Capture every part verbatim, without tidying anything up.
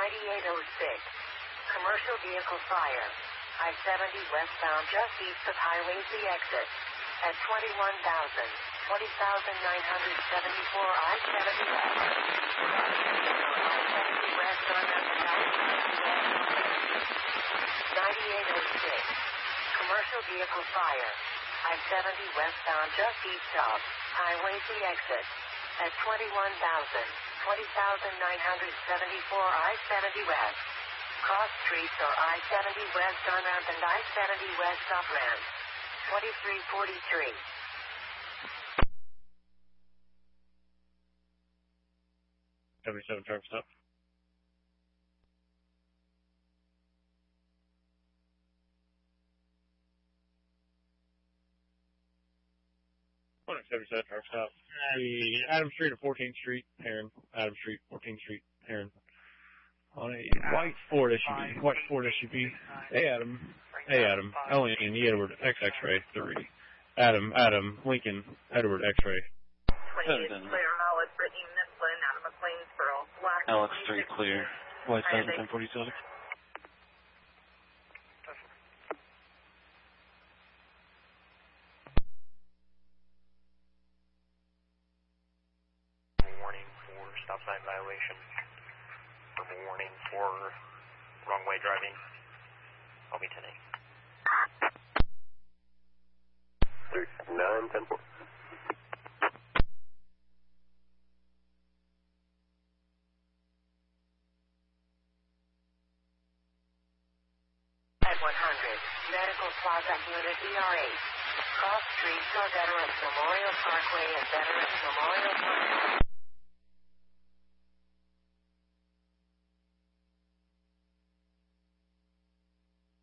ninety-eight oh six. Commercial vehicle fire. I seventy westbound just east of Highway Z exit. At twenty-one thousand, twenty thousand nine hundred seventy-four I seventy west. I seventy west on ninety-eight oh six. Commercial vehicle fire. I seventy westbound just east of Highway Z exit. At twenty-one thousand, twenty thousand nine hundred seventy-four I seventy west. Cross streets or I seventy west on ramp and I seventy west off ramp. twenty-three forty-three. seventy-seven truck stop. one seventy-seven truck stop. Adams Street or fourteenth Street, Heron. Adams Street, fourteenth Street, Heron. On a white Ford S U V. White Ford S U V. Hey, Adam. Hey, Adam. Only in the Edward X X-ray three. Adam, Adam, Lincoln, Edward X-ray. Clear, Alex, Brittany, Mifflin, Adam McLeansboro. Alex three clear. White seven, ten forty-seven. Warning for stop sign violation. Warning for wrong way driving. I'll be ten eight. six nine ten four. At one hundred, Medical Plaza Unit E R eight. Cross streets or Veterans Memorial Parkway and Veterans Memorial Parkway.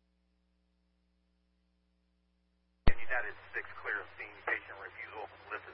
United six clear of scene, patient refusal, lifted